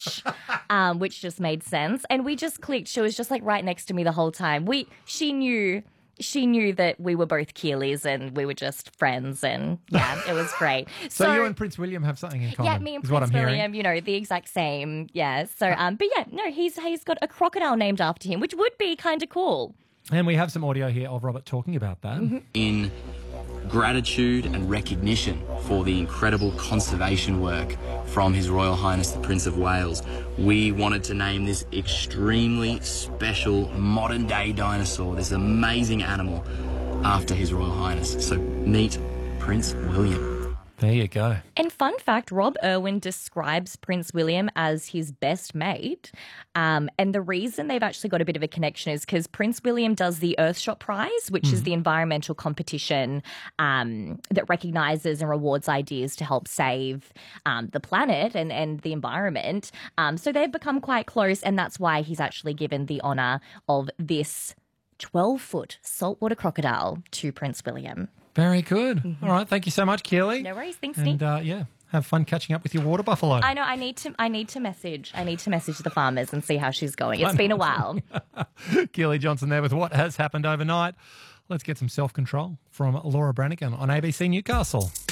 beach, which just made sense. And we just clicked. She was just like right next to me the whole time. She knew that we were both Keelys and we were just friends, and yeah, it was great. So you and Prince William have something in common. Yeah, me and is what Prince I'm hearing. William, the exact same. Yeah. So, but yeah, no, he's got a crocodile named after him, which would be kind of cool. And we have some audio here of Robert talking about that. In gratitude and recognition for the incredible conservation work from His Royal Highness the Prince of Wales, we wanted to name this extremely special modern-day dinosaur, this amazing animal, after His Royal Highness. So meet Prince William. There you go. And fun fact, Rob Irwin describes Prince William as his best mate. And the reason they've actually got a bit of a connection is because Prince William does the Earthshot Prize, which is the environmental competition that recognises and rewards ideas to help save the planet and the environment. So they've become quite close, and that's why he's actually given the honour of this 12-foot saltwater crocodile to Prince William. Very good. All right. Thank you so much, Keely. No worries. Thanks, And Nick. have fun catching up with your water buffalo. I know. I need to message the farmers and see how she's going. It's been a while. Keely Johnson there with what has happened overnight. Let's get some self-control from Laura Branigan on ABC Newcastle.